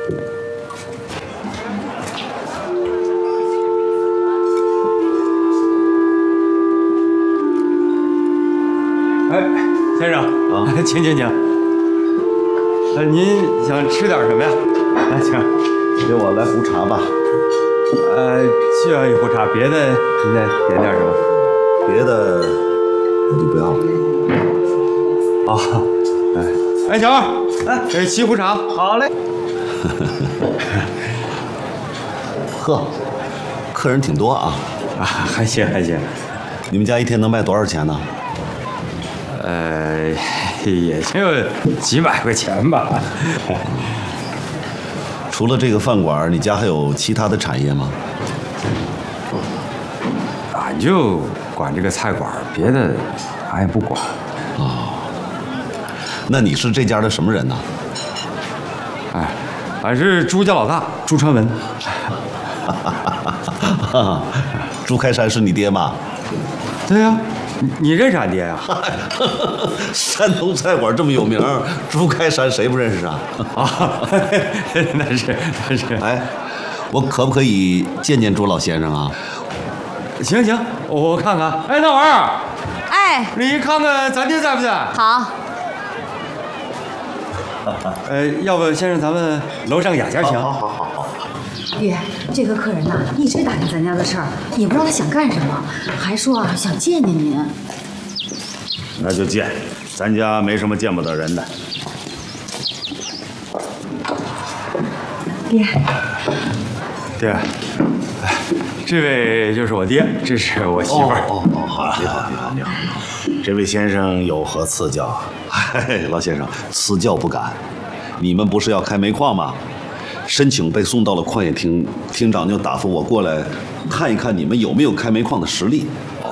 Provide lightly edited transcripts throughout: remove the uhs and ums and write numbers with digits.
哎，先生啊，请。您想吃点什么呀？来，请。 给我来壶茶吧。 就要一壶茶，别的您再点点什么？ 别的我就不要了。 哦，哎，小二，这7壶茶。 好嘞。呵，客人挺多啊。 还行。 你们家一天能卖多少钱呢？ 也就几百块钱吧。 除了这个饭馆，你家还有其他的产业吗？ 俺就管这个菜馆，别的俺也不管。 那你是这家的什么人呢？ 俺是朱家老大朱传文。 朱开山是你爹吗？ 对呀，你认识俺爹呀？ 山东菜馆这么有名，朱开山谁不认识啊？ 那是。 哎，我可不可以见见朱老先生啊？ 行，我看看。哎，那玩意儿， 哎， 你看看咱爹在不在？ 好。 要不先生咱们楼上雅间请。 好。 爹，这个客人呐，一直打听咱家的事儿，也不知道他想干什么，还说啊想见见您。 那就见，咱家没什么见不得人的。 爹，这位就是我爹，这是我媳妇儿。 好，你好。这位先生有何赐教？ 老先生，赐教不敢。你们不是要开煤矿吗？申请被送到了矿业厅，厅长就打发我过来看一看你们有没有开煤矿的实力。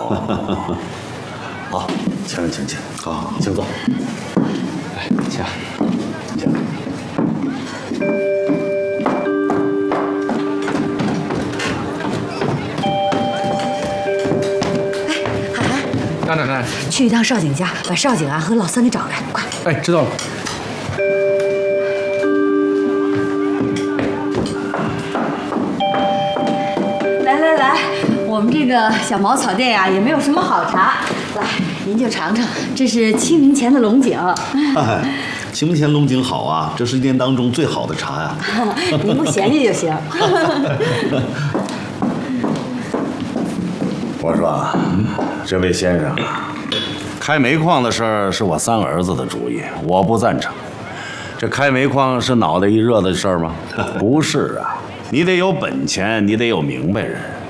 好，请。 好， 请坐。 请。 海涵， 奶， 去一趟少景家，把少景啊和老三给找来，快！ 哎，知道了。 来，我们这个小茅草店呀，也没有什么好茶，来，您就尝尝，这是清明前的龙井。 清明前龙井好啊，这是一年当中最好的茶呀。 您不嫌弃就行。 我说，这位先生，开煤矿的事儿是我3儿子的主意，我不赞成。这开煤矿是脑袋一热的事儿吗？不是啊，你得有本钱，你得有明白人。